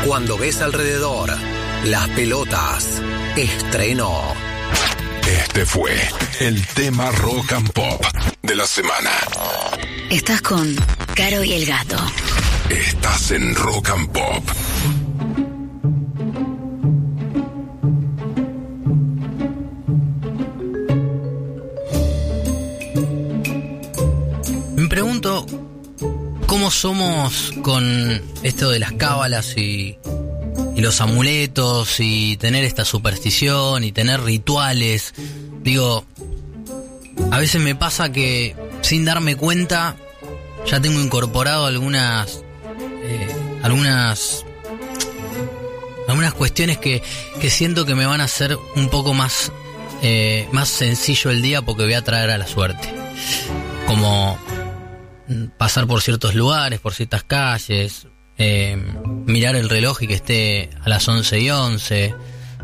Cuando ves alrededor, las pelotas. Estreno. Este fue el tema Rock and Pop de la semana. Estás con Caro y el Gato. Estás en Rock and Pop. Me pregunto cómo somos con esto de las cábalas y los amuletos y tener esta superstición y tener rituales. Digo, a veces me pasa que sin darme cuenta ya tengo incorporado algunas cuestiones que siento que me van a hacer un poco más sencillo el día porque voy a traer a la suerte. Como pasar por ciertos lugares, por ciertas calles, mirar el reloj y que esté a las 11:11,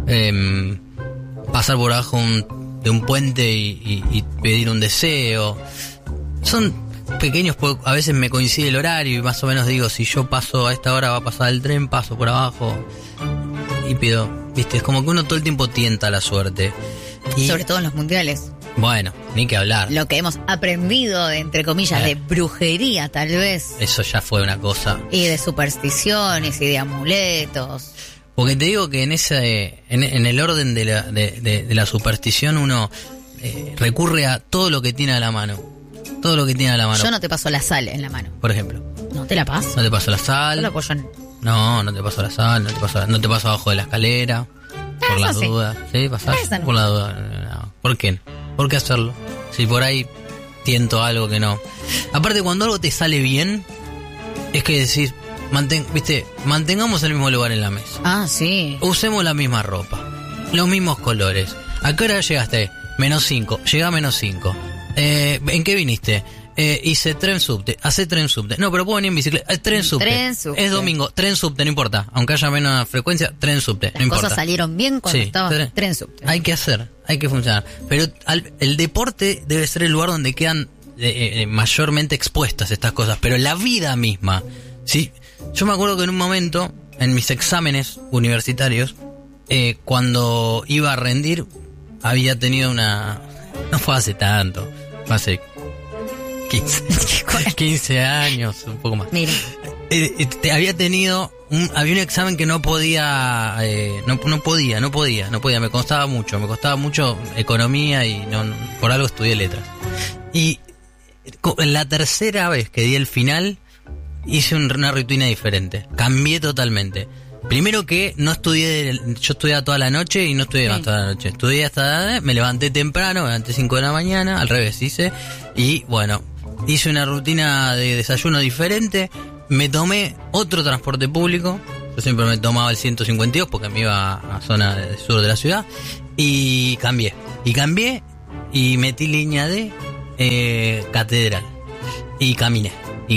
pasar por abajo de un puente y pedir un deseo. Son pequeños, a veces me coincide el horario y más o menos digo, si yo paso a esta hora va a pasar el tren, paso por abajo y pido, viste, es como que uno todo el tiempo tienta la suerte. Y, sobre todo en los mundiales. Bueno, ni que hablar. Lo que hemos aprendido, entre comillas, de brujería, tal vez. Eso ya fue una cosa. Y de supersticiones y de amuletos. Porque te digo que en el orden de la superstición uno recurre a todo lo que tiene a la mano. Todo lo que tiene a la mano. Yo no te paso la sal en la mano. Por ejemplo. ¿No te la paso? No te paso la sal. Yo la apoyo en... No te paso la sal, no te paso abajo de la escalera. Por las dudas. ¿Sí? ¿Pasás? No. Por la duda. No. ¿Por qué? ¿Por qué hacerlo? Si por ahí tiento algo que no. Aparte, cuando algo te sale bien, es que decís, mantengamos el mismo lugar en la mesa. Ah, sí. Usemos la misma ropa, los mismos colores. ¿A qué hora llegaste? -5. Llega a -5. ¿En qué viniste? Hice tren subte. Hace tren subte. No, pero puedo venir en bicicleta. Tren subte. Es domingo. Tren subte, no importa. Aunque haya menos frecuencia, tren subte. No importa. Las cosas salieron bien cuando estaba tren subte. Hay que hacer, hay que funcionar. Pero el deporte debe ser el lugar donde quedan mayormente expuestas estas cosas. Pero la vida misma, ¿sí? Yo me acuerdo que en un momento, en mis exámenes universitarios, cuando iba a rendir, había tenido una... No fue hace tanto, fue hace 15 años, un poco más. Mira. Había tenido había un examen que no podía, no podía, me costaba mucho economía y por algo estudié letras. Y la tercera vez que di el final, hice una rutina diferente, cambié totalmente. Primero que no estudié, yo estudiaba toda la noche y no estudié más toda la noche. Estudié hasta, me levanté temprano, me levanté 5 de la mañana, al revés hice, y bueno, hice una rutina de desayuno diferente, me tomé otro transporte público, yo siempre me tomaba el 152 porque me iba a zona del sur de la ciudad, y cambié y metí línea de Catedral, y caminé,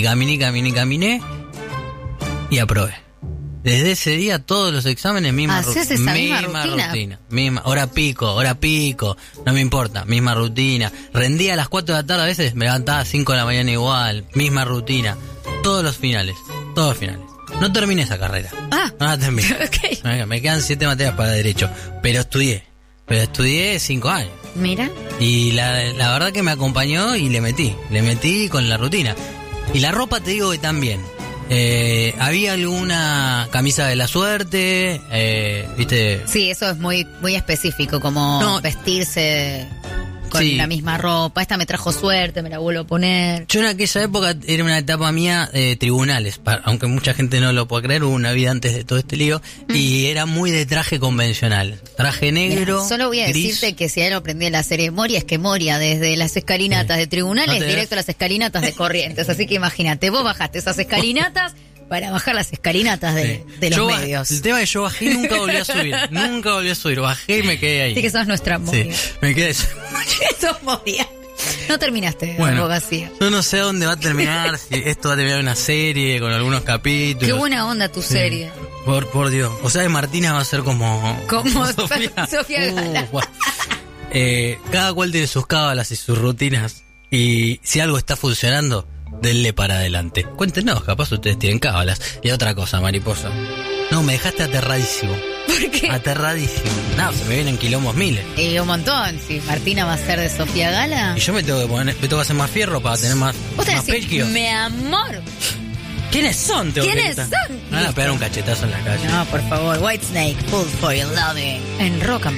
y aprobé. Desde ese día todos los exámenes misma rutina, misma hora pico, no me importa, misma rutina. Rendía a las 4 de la tarde, a veces me levantaba a 5 de la mañana igual, misma rutina. Todos los finales. No terminé esa carrera. No la terminé. Okay. Me quedan 7 materias para derecho, pero estudié 5 años. Mira. Y la verdad que me acompañó y le metí con la rutina. Y la ropa te digo que también. ¿Había alguna camisa de la suerte? ¿Viste? Sí, eso es muy, muy específico, como vestirse con la misma ropa. Esta me trajo suerte, me la vuelvo a poner. Yo en aquella época era una etapa mía de tribunales, aunque mucha gente no lo puede creer, hubo una vida antes de todo este lío, y era muy de traje convencional. Traje negro. Mira, solo voy a decirte que si algo aprendí en la serie Moria es que Moria, desde las escalinatas de tribunales, directo a las escalinatas de Corrientes. Así que imagínate, vos bajaste esas escalinatas para bajar las escalinatas de los medios. El tema es que yo bajé y nunca volví a subir. Bajé y me quedé ahí. Sí, que sos nuestra Moria. Sí, me quedé. Sos Moria. No terminaste abogacía. Yo no sé dónde va a terminar, si esto va a terminar una serie con algunos capítulos. Qué buena onda tu serie. Por Dios. O sea que Martina va a ser como Sofía Gala. Cada cual tiene sus cábalas y sus rutinas. Y si algo está funcionando, denle para adelante. Cuéntenos, capaz ustedes tienen cábalas. Y otra cosa, mariposa. No, me dejaste aterradísimo. ¿Por qué? Aterradísimo. No, se me vienen quilombos miles. Y un montón. Si Martina va a ser de Sofía Gala. Y yo me tengo que hacer más fierro para tener más Vos tenés que pelquio. decir, mi amor. ¿Quiénes son? ¿Quiénes son? Me van a pegar un cachetazo en la calle. No, por favor. Whitesnake, Fool for Your Loving. En Rock and